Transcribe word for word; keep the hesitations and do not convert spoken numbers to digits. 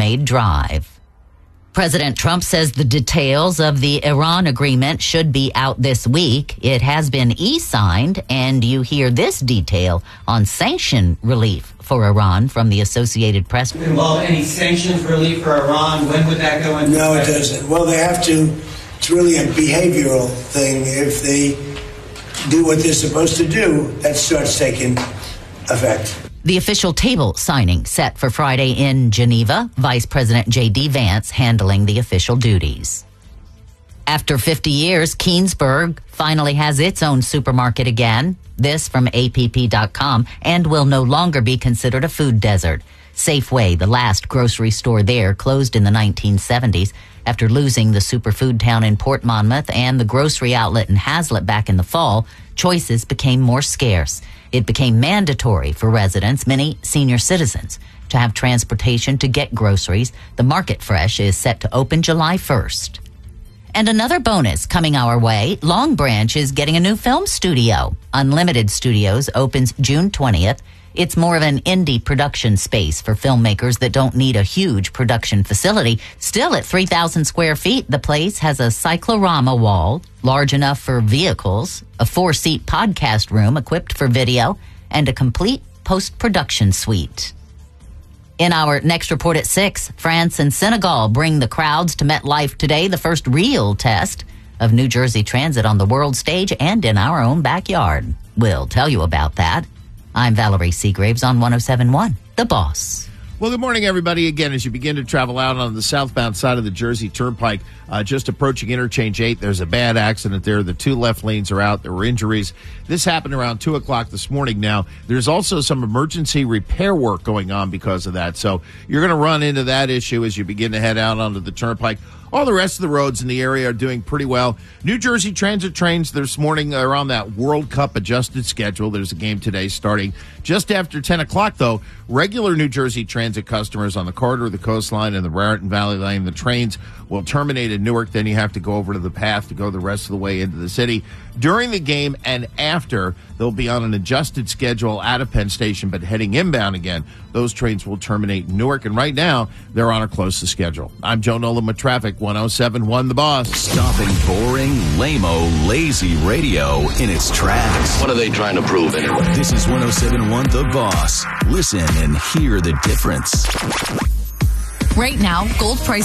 well-made drive. President Trump says the details of the Iran agreement should be out this week. It has been e-signed, and you hear this detail on sanction relief for Iran from the Associated Press. Involve any sanctions relief for Iran? When would that go into No, effect? it doesn't. Well, they have to. It's really a behavioral thing. If they do what they're supposed to do, that starts taking effect. The official table signing set for Friday in Geneva, Vice President J D. Vance handling the official duties. After fifty years, Keensburg finally has its own supermarket again. This from A P P dot com, and will no longer be considered a food desert. Safeway, the last grocery store there, closed in the nineteen seventies after losing the superfood town in Port Monmouth and the grocery outlet in Hazlitt back in the fall. Choices became more scarce. It became mandatory for residents, many senior citizens, to have transportation to get groceries. The Market Fresh is set to open July first. And another bonus coming our way, Long Branch is getting a new film studio. Unlimited Studios opens June twentieth. It's more of an indie production space for filmmakers that don't need a huge production facility. Still at three thousand square feet, the place has a cyclorama wall, large enough for vehicles, a four-seat podcast room equipped for video, and a complete post-production suite. In our next report at six, France and Senegal bring the crowds to MetLife today, the first real test of New Jersey Transit on the world stage and in our own backyard. We'll tell you about that. I'm Valerie Seagraves on one oh seven point one, The Boss. Well, good morning, everybody. Again, as you begin to travel out on the southbound side of the Jersey Turnpike, uh, just approaching Interchange eight, there's a bad accident there. The two left lanes are out. There were injuries. This happened around two o'clock this morning. Now, there's also some emergency repair work going on because of that. So you're going to run into that issue as you begin to head out onto the Turnpike. All the rest of the roads in the area are doing pretty well. New Jersey Transit trains this morning are on that World Cup adjusted schedule. There's a game today starting just after ten o'clock, though. Regular New Jersey Transit customers on the corridor, the coastline, and the Raritan Valley Lane, the trains will terminate in Newark. Then you have to go over to the path to go the rest of the way into the city. During the game and after, they'll be on an adjusted schedule at a Penn Station, but heading inbound again, those trains will terminate in Newark. And right now, they're on a close to schedule. I'm Joe Nolan with traffic, one oh seven point one The Boss. Stopping boring, lame-o, lazy radio in its tracks. What are they trying to prove anyway? This is one oh seven point one The Boss. Listen and hear the difference. Right now, gold price